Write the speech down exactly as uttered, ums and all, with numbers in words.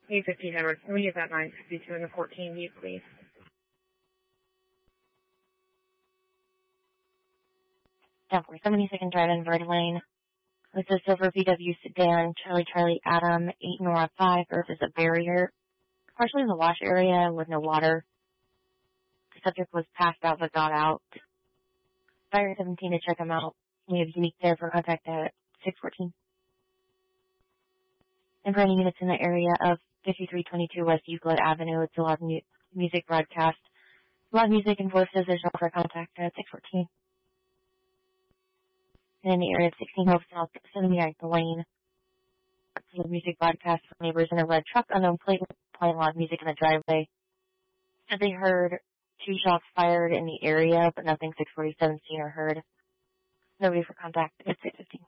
eight fifteen Edwards. Can we get that nine sixty-two and the fourteen view, please? ten four, seventy-second Drive in Verde Lane. This is Silver V W Sedan, Charlie Charlie Adam, eight Nora five. Earth is a barrier, partially in the wash area with no water. The subject was passed out but got out. Fire seventeen to check him out. We have unique there for contact at six fourteen. And for any units in the area of fifty-three twenty-two West Euclid Avenue, it's a live mu- music broadcast. Live music and voices is for contact at six fourteen. And in the area of sixteen Hope South, seventy-ninth Lane, it's a live music broadcast for neighbors in a red truck, unknown plate, playing live music in the driveway. And they heard two shots fired in the area, but nothing six forty-seven seen or heard. Nobody for contact at six fifteen.